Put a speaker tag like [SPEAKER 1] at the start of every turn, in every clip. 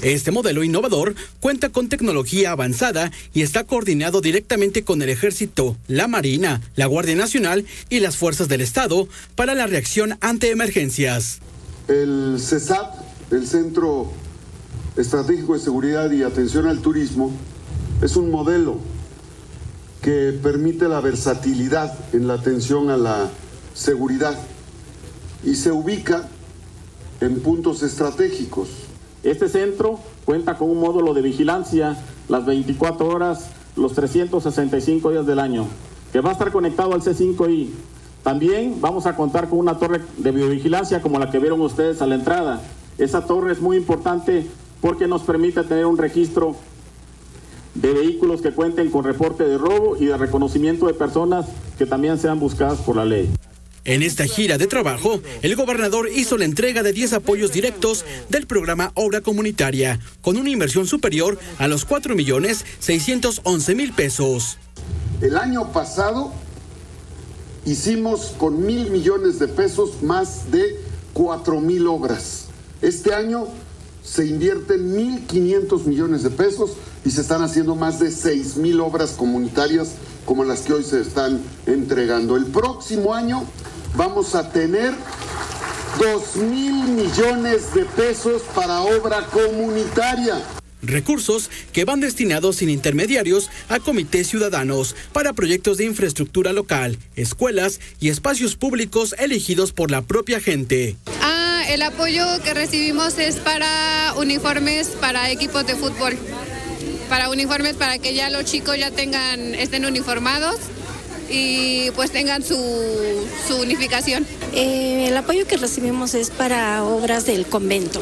[SPEAKER 1] Este modelo innovador cuenta con tecnología avanzada y está coordinado directamente con el Ejército, la Marina, la Guardia Nacional y las fuerzas del Estado para la reacción ante emergencias.
[SPEAKER 2] El CESAT, el Centro Estratégico de Seguridad y Atención al Turismo, es un modelo que permite la versatilidad en la atención a la seguridad y se ubica en puntos estratégicos.
[SPEAKER 3] Este centro cuenta con un módulo de vigilancia las 24 horas, los 365 días del año, que va a estar conectado al C5I. También vamos a contar con una torre de videovigilancia como la que vieron ustedes a la entrada. Esa torre es muy importante porque nos permite tener un registro de vehículos que cuenten con reporte de robo y de reconocimiento de personas que también sean buscadas por la ley.
[SPEAKER 1] En esta gira de trabajo, el gobernador hizo la entrega de 10 apoyos directos del programa Obra Comunitaria, con una inversión superior a los 4,611,000 pesos.
[SPEAKER 2] El año pasado hicimos con 1,000 millones de pesos más de 4,000 obras. Este año se invierten 1,500 millones de pesos y se están haciendo más de 6,000 obras comunitarias como las que hoy se están entregando. El próximo año vamos a tener 2,000 millones de pesos para obra comunitaria.
[SPEAKER 1] Recursos que van destinados sin intermediarios a comités ciudadanos para proyectos de infraestructura local, escuelas y espacios públicos elegidos por la propia gente.
[SPEAKER 4] El apoyo que recibimos es para uniformes para equipos de fútbol. Para uniformes para que ya los chicos ya estén uniformados y pues tengan su unificación.
[SPEAKER 5] El apoyo que recibimos es para obras del convento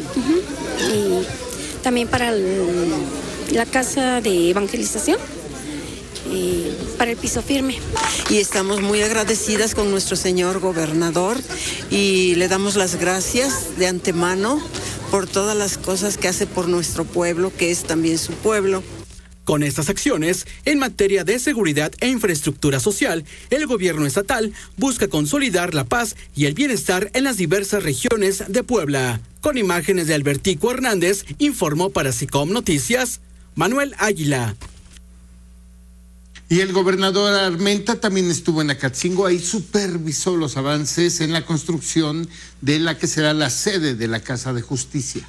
[SPEAKER 5] y también para la casa de evangelización, para el piso firme.
[SPEAKER 6] Y estamos muy agradecidas con nuestro señor gobernador y le damos las gracias de antemano por todas las cosas que hace por nuestro pueblo, que es también su pueblo.
[SPEAKER 1] Con estas acciones, en materia de seguridad e infraestructura social, el gobierno estatal busca consolidar la paz y el bienestar en las diversas regiones de Puebla. Con imágenes de Albertico Hernández, informó para SICOM Noticias, Manuel Águila.
[SPEAKER 7] Y el gobernador Armenta también estuvo en Acatzingo, ahí supervisó los avances en la construcción de la que será la sede de la Casa de Justicia.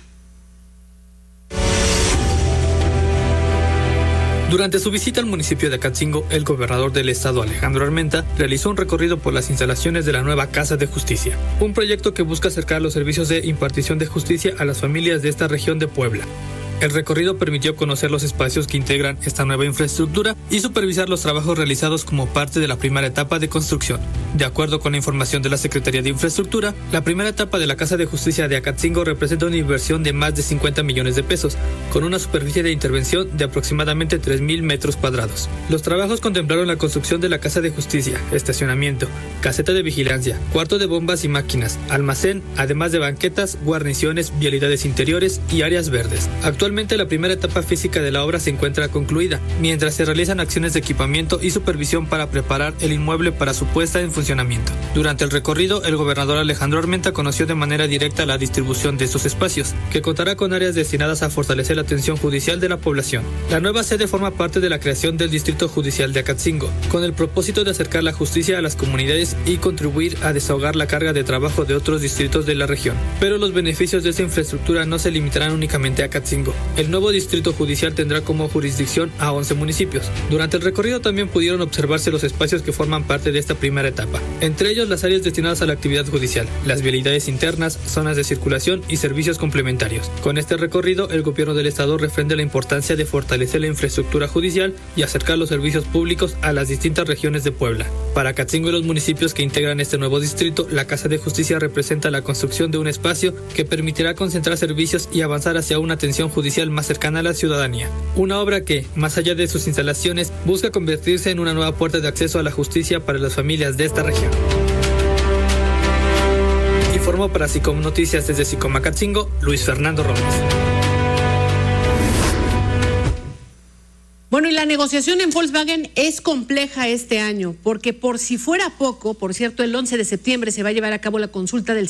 [SPEAKER 8] Durante su visita al municipio de Acatzingo, el gobernador del estado, Alejandro Armenta, realizó un recorrido por las instalaciones de la nueva Casa de Justicia, un proyecto que busca acercar los servicios de impartición de justicia a las familias de esta región de Puebla. El recorrido permitió conocer los espacios que integran esta nueva infraestructura y supervisar los trabajos realizados como parte de la primera etapa de construcción. De acuerdo con la información de la Secretaría de Infraestructura, la primera etapa de la Casa de Justicia de Acatzingo representa una inversión de más de 50 millones de pesos, con una superficie de intervención de aproximadamente 3,000 metros cuadrados. Los trabajos contemplaron la construcción de la Casa de Justicia, estacionamiento, caseta de vigilancia, cuarto de bombas y máquinas, almacén, además de banquetas, guarniciones, vialidades interiores y áreas verdes. Actualmente la primera etapa física de la obra se encuentra concluida, mientras se realizan acciones de equipamiento y supervisión para preparar el inmueble para su puesta en funcionamiento. Durante el recorrido, el gobernador Alejandro Armenta conoció de manera directa la distribución de estos espacios, que contará con áreas destinadas a fortalecer la atención judicial de la población. La nueva sede forma parte de la creación del Distrito Judicial de Acatzingo, con el propósito de acercar la justicia a las comunidades y contribuir a desahogar la carga de trabajo de otros distritos de la región. Pero los beneficios de esta infraestructura no se limitarán únicamente a Acatzingo. El nuevo distrito judicial tendrá como jurisdicción a 11 municipios. Durante el recorrido también pudieron observarse los espacios que forman parte de esta primera etapa, entre ellos las áreas destinadas a la actividad judicial, las vialidades internas, zonas de circulación y servicios complementarios. Con este recorrido, el gobierno del estado refrenda la importancia de fortalecer la infraestructura judicial y acercar los servicios públicos a las distintas regiones de Puebla. Para Acatzingo y los municipios que integran este nuevo distrito, la Casa de Justicia representa la construcción de un espacio que permitirá concentrar servicios y avanzar hacia una atención judicial más cercana a la ciudadanía. Una obra que, más allá de sus instalaciones, busca convertirse en una nueva puerta de acceso a la justicia para las familias de esta región. Informó para SICOM Noticias desde SICOM Acatzingo, Luis Fernando Robles.
[SPEAKER 9] Bueno, y la negociación en Volkswagen es compleja este año, porque por si fuera poco, por cierto, el 11 de septiembre se va a llevar a cabo la consulta del